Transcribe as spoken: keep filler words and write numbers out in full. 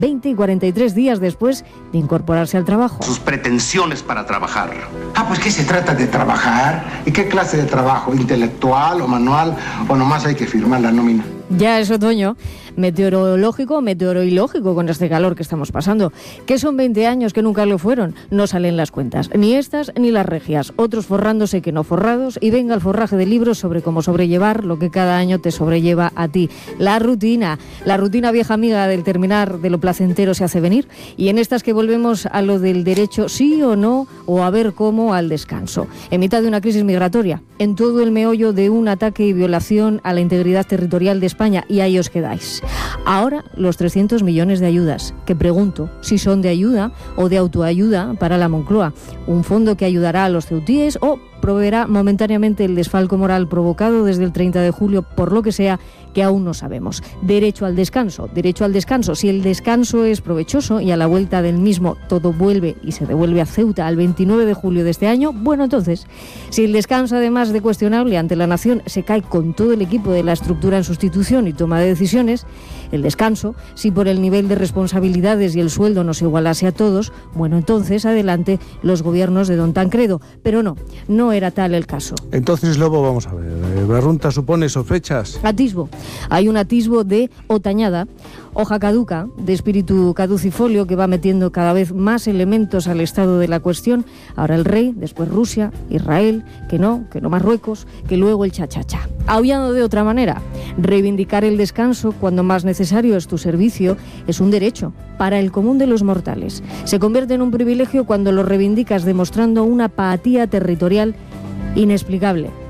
veinte y cuarenta y tres días después de incorporarse al trabajo. Sus pretensiones para trabajar. Ah, pues ¿qué se trata de trabajar? ¿Y qué clase de trabajo? ¿Intelectual o manual? ¿O nomás hay que firmar la nómina? Ya es otoño, meteorológico, meteoroilógico con este calor que estamos pasando. Que son veinte años que nunca lo fueron, no salen las cuentas, ni estas ni las regias. Otros forrándose que no forrados, y venga el forraje de libros sobre cómo sobrellevar lo que cada año te sobrelleva a ti. La rutina, la rutina vieja amiga del terminar de lo placentero se hace venir, y en estas que volvemos a lo del derecho sí o no, o a ver cómo al descanso. En mitad de una crisis migratoria, en todo el meollo de un ataque y violación a la integridad territorial de España, y ahí os quedáis. Ahora los trescientos millones de ayudas, que pregunto si son de ayuda o de autoayuda para la Moncloa, un fondo que ayudará a los ceutíes o proveerá momentáneamente el desfalco moral provocado desde el treinta de julio, por lo que sea, que aún no sabemos. Derecho al descanso, derecho al descanso. Si el descanso es provechoso y a la vuelta del mismo todo vuelve y se devuelve a Ceuta al veintinueve de julio de este año, bueno, entonces, si el descanso, además de cuestionable ante la nación, se cae con todo el equipo de la estructura en sustitución y toma de decisiones, el descanso, si por el nivel de responsabilidades y el sueldo nos igualase a todos, bueno, entonces adelante los gobiernos de don Tancredo. Pero no, no era tal el caso. Entonces, Lobo, vamos a ver, ¿Barrunta supone sospechas? Atisbo. Hay un atisbo de otañada, hoja caduca, de espíritu caducifolio que va metiendo cada vez más elementos al estado de la cuestión. Ahora el rey, después Rusia, Israel, que no, que no Marruecos, que luego el cha-cha-cha. Aullando de otra manera, reivindicar el descanso cuando más necesario es tu servicio es un derecho para el común de los mortales. Se convierte en un privilegio cuando lo reivindicas demostrando una apatía territorial inexplicable.